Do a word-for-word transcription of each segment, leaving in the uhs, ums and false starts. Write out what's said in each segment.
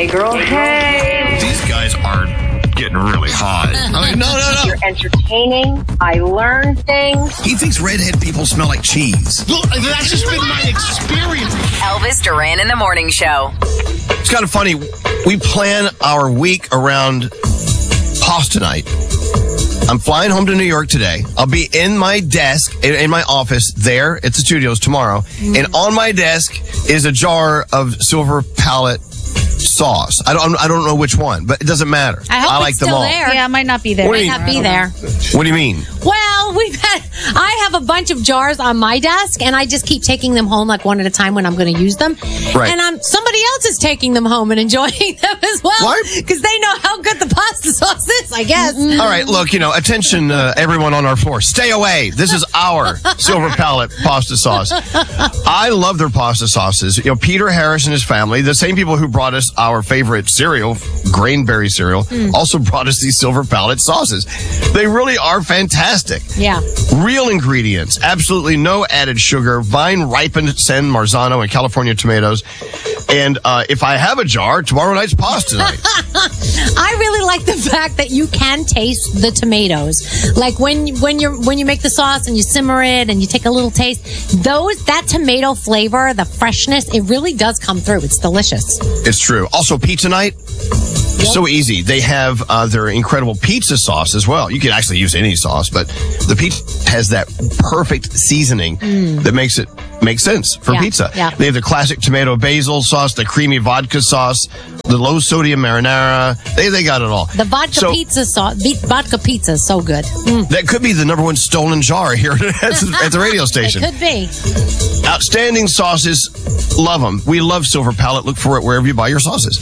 Hey, girl, hey. These guys are getting really hot. I mean, no, no, no. You're entertaining. I learn things. He thinks redhead people smell like cheese. Look, that's just been my experience. Elvis Duran in the Morning Show. It's kind of funny. We plan our week around pasta night. I'm flying home to New York today. I'll be in my desk, in, in my office there at the studios tomorrow. Mm. And on my desk is a jar of Silver Palette sauce. I don't I don't know which one, but it doesn't matter. I hope I like it's them still all. there. Yeah, it might not be there. What do you- Might not be there. What do you mean? Well, we've had, I have a bunch of jars on my desk, and I just keep taking them home like one at a time when I'm going to use them. Right. And I'm, somebody else is taking them home and enjoying them as well. Why? Because they know how good the pasta sauce is, I guess. All right, look, you know, attention, uh, everyone on our floor. Stay away. This is our Silver Palette pasta sauce. I love their pasta sauces. You know, Peter Harris and his family, the same people who brought us our favorite cereal, Grainberry cereal, mm. also brought us these Silver Palette sauces. They really are fantastic. Yeah. Real ingredients, absolutely no added sugar, vine-ripened San Marzano and California tomatoes. And uh, if I have a jar, tomorrow night's pasta night. I really like the fact that you can taste the tomatoes. Like when when you when you make the sauce and you simmer it and you take a little taste, those that tomato flavor, the freshness, it really does come through. It's delicious. It's true. Also, pizza night. Yep. So easy. They have uh, their incredible pizza sauce as well. You can actually use any sauce, but the pizza has that perfect seasoning mm. that makes it make sense for yeah, pizza. Yeah. They have the classic tomato basil sauce, the creamy vodka sauce, the low sodium marinara. They they got it all. The vodka so, pizza sauce, vodka pizza is so good. Mm. That could be the number one stolen jar here at, at the radio station. It could be. Outstanding sauces. Love them. We love Silver Palette. Look for it wherever you buy your sauces.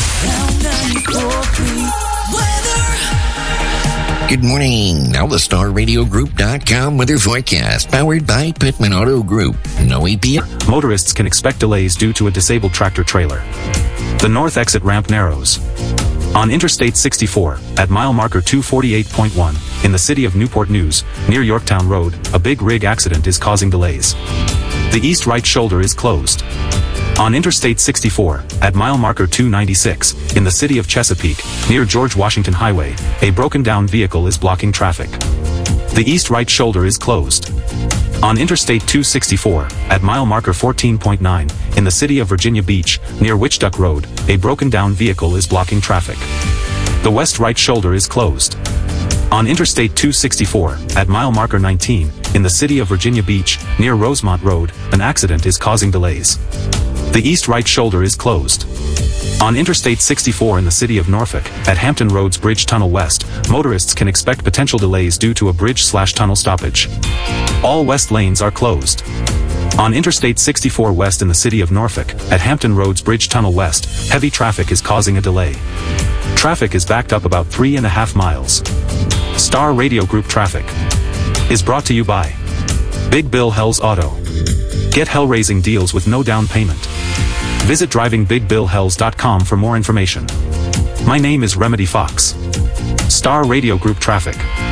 Good morning. Now the Star Radio Group dot com weather forecast, powered by Pittman Auto Group. No E P A. Motorists can expect delays due to a disabled tractor trailer. The north exit ramp narrows. On Interstate sixty-four, at mile marker two forty-eight point one, in the city of Newport News, near Yorktown Road, a big rig accident is causing delays. The east right shoulder is closed. On Interstate sixty-four, at mile marker two ninety-six, in the city of Chesapeake, near George Washington Highway, a broken-down vehicle is blocking traffic. The east right shoulder is closed. On Interstate two sixty-four, at mile marker fourteen point nine, in the city of Virginia Beach, near Witchduck Road, a broken-down vehicle is blocking traffic. The west right shoulder is closed. On Interstate two sixty-four, at mile marker nineteen, in the city of Virginia Beach, near Rosemont Road, an accident is causing delays. The east right shoulder is closed. On Interstate sixty-four in the city of Norfolk, at Hampton Roads Bridge Tunnel West, motorists can expect potential delays due to a bridge slash tunnel stoppage. All west lanes are closed. On Interstate sixty-four West in the city of Norfolk, at Hampton Roads Bridge Tunnel West, heavy traffic is causing a delay. Traffic is backed up about three and a half miles. Star Radio Group Traffic is brought to you by Big Bill Hells Auto. Get hell-raising deals with no down payment. Visit driving big bill hells dot com for more information. My name is Remedy Fox. Star Radio Group Traffic.